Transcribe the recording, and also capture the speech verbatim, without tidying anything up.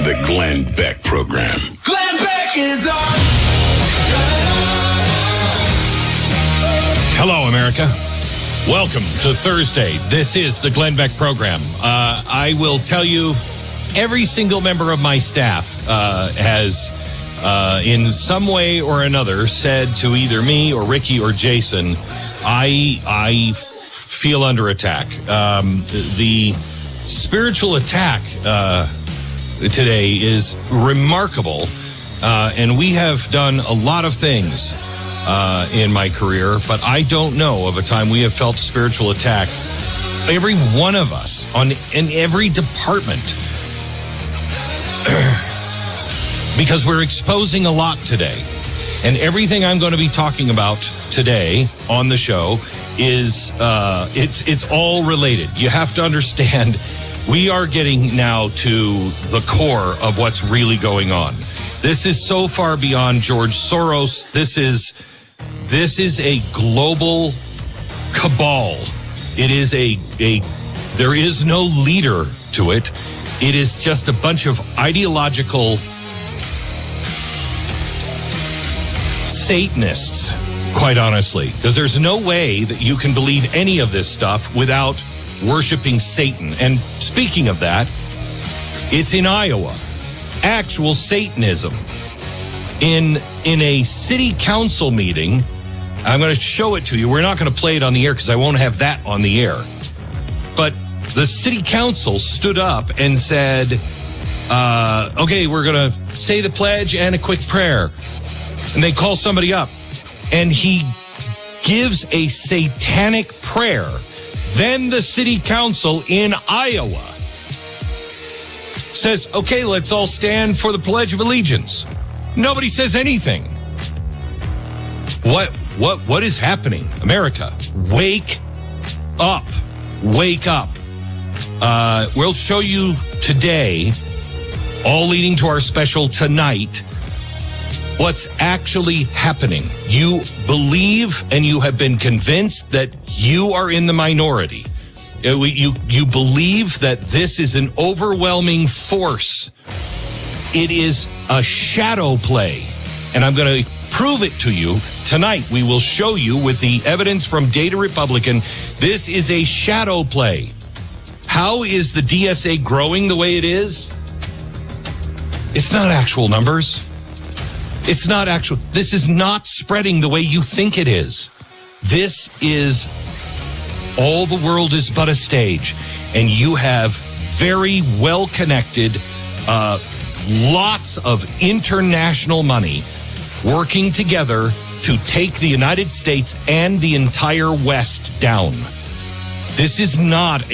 The Glenn Beck Program. Glenn Beck is on. Hello, America. Welcome to Thursday. This is the Glenn Beck Program. Uh, I will tell you, every single member of my staff uh, has, uh, in some way or another, said to either me or Ricky or Jason, I I feel under attack. Um, the spiritual attack uh, today is remarkable, uh, and we have done a lot of things uh, in my career, but I don't know of a time we have felt spiritual attack. Every one of us on in every department, because we're exposing a lot today. And everything I'm going to be talking about today on the show is, uh, it's it's all related. You have to understand, we are getting now to the core of what's really going on. This is so far beyond George Soros. This is, this is a global cabal. It is a, a, there is no leader to it. It is just a bunch of ideological Satanists, quite honestly, because there's no way that you can believe any of this stuff without worshiping Satan. And speaking of that, it's in Iowa. Actual Satanism. In, in a city council meeting, I'm going to show it to you. We're not going to play it on the air because I won't have that on the air. But the city council stood up and said, uh, okay, we're going to say the pledge and a quick prayer. And they call somebody up, and he gives a satanic prayer. Then the city council in Iowa says, okay, let's all stand for the Pledge of Allegiance. Nobody says anything. What, what, what is happening? America, wake up. Wake up. Uh, we'll show you today, all leading to our special tonight, what's actually happening. You believe and you have been convinced that you are in the minority. You, you, you believe that this is an overwhelming force. It is a shadow play. And I'm going to prove it to you tonight. We will show you with the evidence from Data Republican. This is a shadow play. How is the D S A growing the way it is? It's not actual numbers. It's not actual. This is not spreading the way you think it is. This is, all the world is but a stage. And you have very well-connected, uh, lots of international money working together to take the United States and the entire West down. This is not